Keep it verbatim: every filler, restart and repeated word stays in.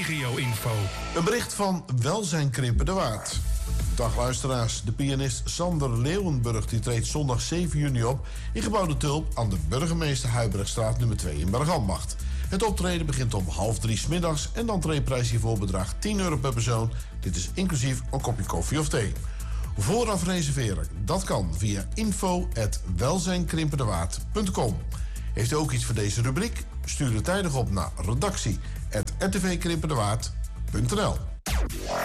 regio-info. Een bericht van Welzijn Krimpen de Waard. Dag luisteraars, de pianist Sander Leeuwenburg die treedt zondag zeven juni op in gebouw De Tulp aan de Burgemeester Huybrechtstraat nummer twee in Bergambacht. Het optreden begint om half drie 's middags en de entreeprijs hiervoor bedraagt tien euro per persoon. Dit is inclusief een kopje koffie of thee. Vooraf reserveren, dat kan via info at welzijnkrimpendewaard punt com. Heeft u ook iets voor deze rubriek? Stuur het tijdig op naar redactie at r t v krimpendewaard punt n l.